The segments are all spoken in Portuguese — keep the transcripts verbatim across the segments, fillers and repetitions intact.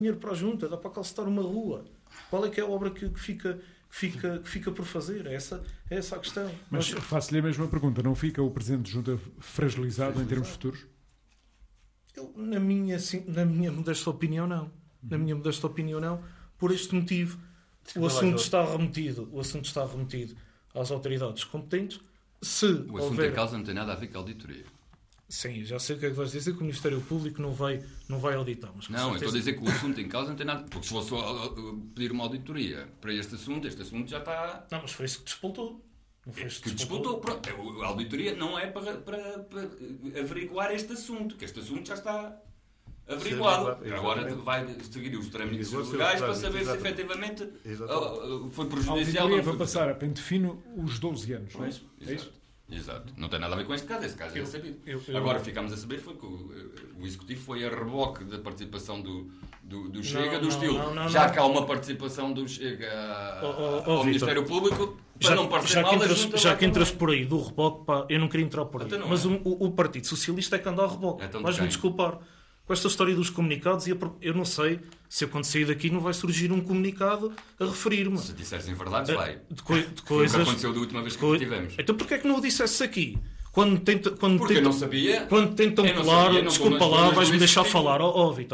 dinheiro para a junta, dá para calcetar uma rua. Qual é que é a obra que, que, fica, que, fica, que fica por fazer? É essa, é essa a questão. Mas Nós... faço-lhe a mesma pergunta. Não fica o Presidente de Junta fragilizado, fragilizado. em termos futuros? Eu, na, minha, na minha modesta opinião, não. Na minha modesta opinião, não. Por este motivo, o assunto está remetido, o assunto está remetido às autoridades competentes. Se o assunto houver... em causa não tem nada a ver com a auditoria. Sim, já sei o que é que vais dizer, que o Ministério Público não vai, não vai auditar. Mas não, certeza... eu estou a dizer que o assunto em causa não tem nada... Porque se fosse pedir uma auditoria para este assunto, este assunto já está... Não, mas foi isso que despoltou. Não foi isso que despoltou. Pronto, a auditoria não é para, para, para averiguar este assunto, que este assunto já está averiguado. Sim, agora vai seguir os trâmites legais para saber se efetivamente foi prejudicial. A auditoria vai passar a pente fino os doze anos, não é isso? É isso? Exato. Não tem nada a ver com este caso. Este caso eu, é sabido. Eu, eu, Agora ficámos a saber foi que o, o Executivo foi a reboque da participação do, do, do Chega, não, do estilo. Não, não, já não. que há uma participação do Chega oh, oh, oh, ao Ministério Público, para já, não parecer já mal, que entras, a junta já que entras por aí do reboque, pá, eu não queria entrar por aí. Então mas é. o, o Partido Socialista é que anda ao reboque. Então Vais-me desculpar. Com esta história dos comunicados, e eu não sei se eu quando sair daqui não vai surgir um comunicado a referir-me. Se disseres em verdade, vai. De, co de coisas. Foi o que aconteceu da última vez que co tivemos. Então porquê é que não o dissesse aqui? Quando tenta, quando Porque tenta, eu não sabia. Quando tentam eu não colar, sabia, não desculpa lá, vais-me deixar falar. Ó oh, oh, Vitor,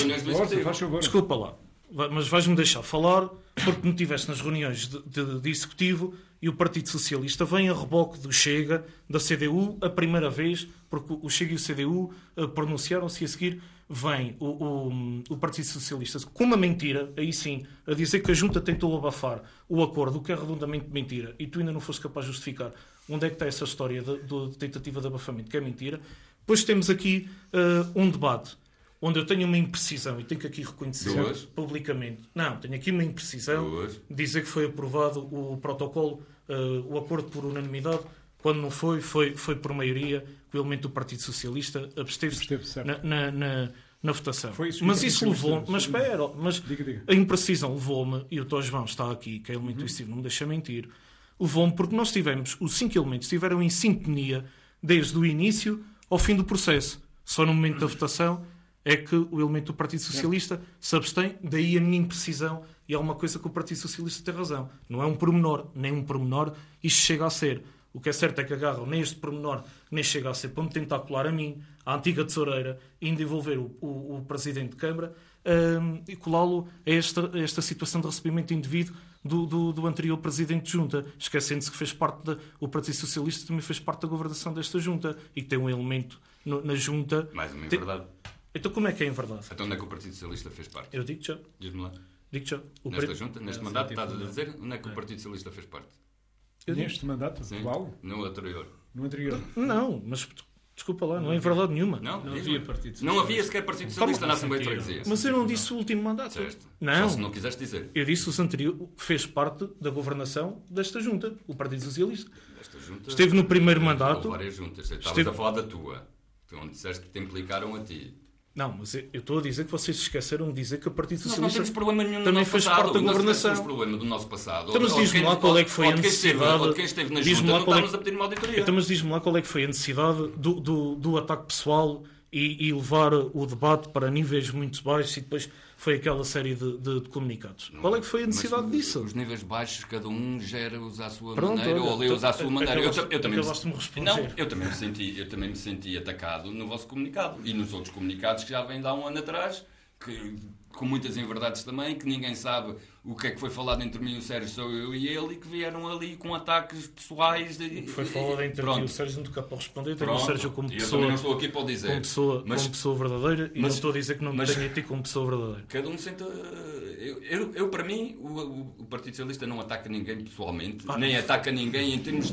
desculpa lá. Mas vais-me deixar falar porque me tiveste nas reuniões de, de, de Executivo e o Partido Socialista vem a reboque do Chega, da C D U, a primeira vez, porque o Chega e o C D U uh, pronunciaram-se e a seguir vem o, o, o Partido Socialista com uma mentira, aí sim, a dizer que a Junta tentou abafar o acordo, o que é redondamente mentira, e tu ainda não foste capaz de justificar onde é que está essa história de, de, de tentativa de abafamento, que é mentira. Depois temos aqui uh, um debate onde eu tenho uma imprecisão, e tenho que aqui reconhecer Duas. publicamente. Não, tenho aqui uma imprecisão, Duas. dizer que foi aprovado o protocolo, uh, o acordo por unanimidade, quando não foi, foi, foi por maioria, que o elemento do Partido Socialista absteve-se na, na, na, na votação. Isso mas isso levou... Mas espera, mas diga, diga. A imprecisão levou-me, e o Tó João está aqui, que é elemento decisivo, uhum. não me deixa mentir, levou-me porque nós tivemos, os cinco elementos estiveram em sintonia desde o início ao fim do processo. Só no momento da votação é que o elemento do Partido Socialista se abstém, daí a minha imprecisão, e é uma coisa que o Partido Socialista tem razão. Não é um pormenor, nem um pormenor, isto chega a ser. O que é certo é que agarram nem este pormenor, nem chega a ser, para me tentar colar a mim, a antiga tesoureira, e ainda envolver o, o, o Presidente de Câmara, um, e colá-lo a esta, a esta situação de recebimento indevido do, do, do anterior Presidente de Junta, esquecendo-se que fez parte da, o Partido Socialista também fez parte da governação desta Junta, e que tem um elemento no, na Junta... Mais uma tem... verdade. Então como é que é em verdade? Então onde é que o Partido Socialista fez parte? Eu digo já. Diz-me lá. Digo já. O Nesta pre... junta, neste é, mandato, estás a dizer onde é que o Partido Socialista fez parte? Eu neste mandato? Sim. Qual? No anterior. No anterior. Não, mas desculpa lá, não é em verdade nenhuma. Não, não havia Partido Socialista. Não havia sequer Partido Socialista na Assembleia de Freguesia. Mas eu não disse o último mandato. Certo. Não. Só se não quiseste dizer. Eu disse o anterior, fez parte da governação desta junta, o Partido Socialista. Desta junta, esteve no primeiro mandato. Houve várias juntas. Estavas esteve... a falar da tua. Onde disseste que te implicaram a ti. Não, mas eu estou a dizer que vocês se esqueceram de dizer que o Partido Socialista nós não temos problema nenhum no também nosso fez passado. parte da governação. Nós temos problema do nosso passado. Então, mas diz-me lá qual é que foi a necessidade... Ou de quem esteve na junta, não estávamos a pedir uma auditoria. Então, mas diz-me lá qual é que foi a necessidade do, do, do ataque pessoal e, e levar o debate para níveis muito baixos e depois foi aquela série de, de, de comunicados. Não, qual é que foi a necessidade mas, disso? Os níveis baixos, cada um gera-os à sua Pronto, maneira olha, ou lê-os à sua maneira. Acabaste, eu, eu também me responder. Não, eu também, me senti, eu também me senti atacado no vosso comunicado e nos outros comunicados que já vêm de há um ano atrás, que, com muitas inverdades também, que ninguém sabe o que é que foi falado entre mim e o Sérgio, sou eu e ele, e que vieram ali com ataques pessoais. De, foi falado entre mim e o Sérgio, não estou cá para responder. Tenho Pronto. o Sérgio como eu pessoa, não estou aqui para o dizer. Como pessoa, mas, como pessoa verdadeira e mas, não estou a dizer que não me mas, tenho a ti como pessoa verdadeira. Cada um senta... Eu, eu, eu para mim, o, o Partido Socialista não ataca ninguém pessoalmente, ah, nem ataca ninguém em termos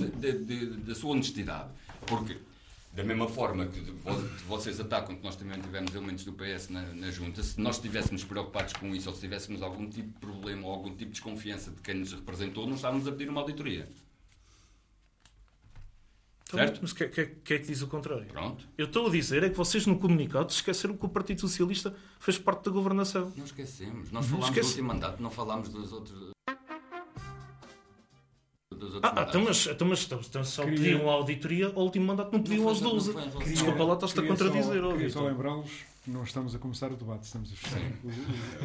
da sua honestidade. Porque... Da mesma forma que vocês atacam, que nós também tivemos elementos do P S na, na junta, se nós estivéssemos preocupados com isso ou se tivéssemos algum tipo de problema ou algum tipo de desconfiança de quem nos representou, não estávamos a pedir uma auditoria. Então, certo? Mas quem que, que é que diz o contrário? Pronto. Eu estou a dizer é que vocês no comunicado esqueceram que o Partido Socialista fez parte da governação. Não esquecemos. Nós falámos Esquece... do último mandato, não falámos dos outros... Ah, ah então, mas, então, mas então, só queria... pediam a auditoria, ao último mandato não pediam aos doze. Desculpa lá, estás-te a contradizer. Queria só lembrá-los que não estamos a começar o debate, estamos a fechar.